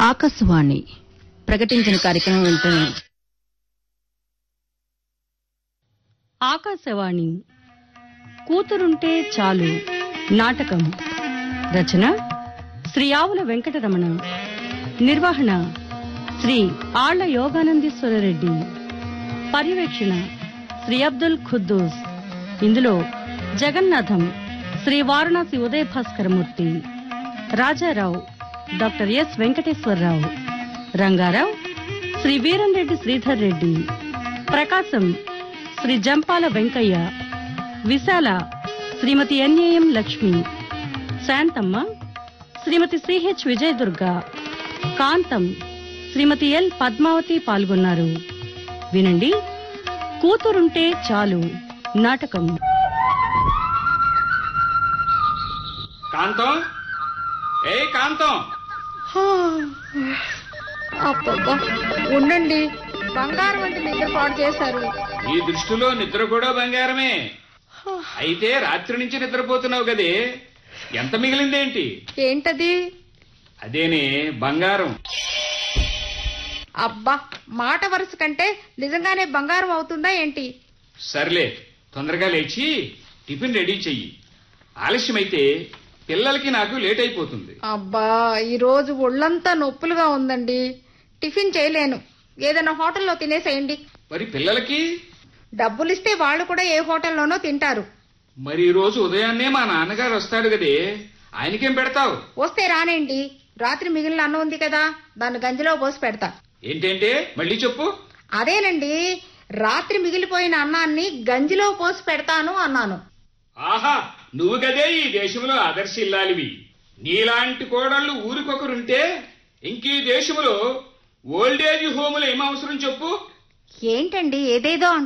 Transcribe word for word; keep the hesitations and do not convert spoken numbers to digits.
ఆకాశవాణి ప్రకటించిన కార్యక్రమం వింటున్నాం. ఆకాశవాణి కూతురుంటే చాలు నాటకం రచన శ్రీ ఆవుల వెంకటరమణ, నిర్వహణ శ్రీ ఆళ్ల యోగానందీశ్వరరెడ్డి, పర్యవేక్షణ శ్రీ అబ్దుల్ ఖుద్దూస్. ఇందులో జగన్నాథం శ్రీ వారణాసి ఉదయ భాస్కరమూర్తి, రాజారావు డాక్టర్ ఎస్ వెంకటేశ్వరరావు, రంగారావు శ్రీ వీరంరెడ్డి శ్రీధర్ రెడ్డి, ప్రకాశం శ్రీ జంపాల వెంకయ్య, విశాల శ్రీమతి ఎన్ఏఎం లక్ష్మి, శాంతమ్మ శ్రీమతి సిహెచ్ విజయదుర్గ, కాంతం శ్రీమతి ఎల్ పద్మావతి పాల్గొన్నారు. వినండి, కూతురుంటే చాలు నాటకం. కాంతం, ఏ కాంతం, అబ్బబ్బా ఉండండి, బంగారం వంటి నిద్ర పాడు చేశారు. ఈ దృష్టిలో నిద్ర కూడా బంగారమే. అయితే రాత్రి నుంచి నిద్రపోతున్నావు కదే, ఎంత మిగిలిందేంటి? ఏంటది? అదేనే బంగారం. అబ్బా, మాట వరుస కంటే నిజంగానే బంగారం అవుతుందా ఏంటి? సర్లే, తొందరగా లేచి టిఫిన్ రెడీ చెయ్యి. ఆలస్యమైతే పిల్లలకి నాకు లేట్ అయిపోతుంది. అబ్బా, ఈ రోజు ఒళ్ళంతా నొప్పులుగా ఉందండి, టిఫిన్ చేయలేను. ఏదైనా హోటల్లో తినేసేయండి. మరి పిల్లలకి డబ్బులిస్తే వాళ్ళు కూడా ఏ హోటల్లోనో తింటారు. మరి ఈ రోజు ఉదయాన్నే మా నాన్నగారు వస్తాడు కదే, ఆయనకేం పెడతావు? వస్తే రానండి, రాత్రి మిగిలిన అన్నం ఉంది కదా, దాన్ని గంజిలో పోసి పెడతా. ఏంటంటే మళ్ళీ చెప్పు. అదేనండి, రాత్రి మిగిలిపోయిన అన్నాన్ని గంజిలో పోసి పెడతాను అన్నాను. ఆహా, నువ్వు గదే ఈ దేశంలో ఆదర్శిల్లాలివి. నీలాంటి కోడళ్లు ఊరికొకరుంటే ఇంకీ దేశంలో ఓల్డేజ్ హోములు ఏమవసరం చెప్పు. ఏంటండి ఏదేదో